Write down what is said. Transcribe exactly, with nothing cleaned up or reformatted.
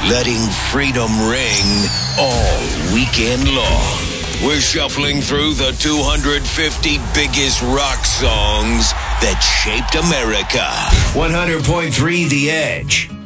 letting freedom ring all weekend long. We're shuffling through the two hundred fifty biggest rock songs that shaped America. one hundred point three The Edge.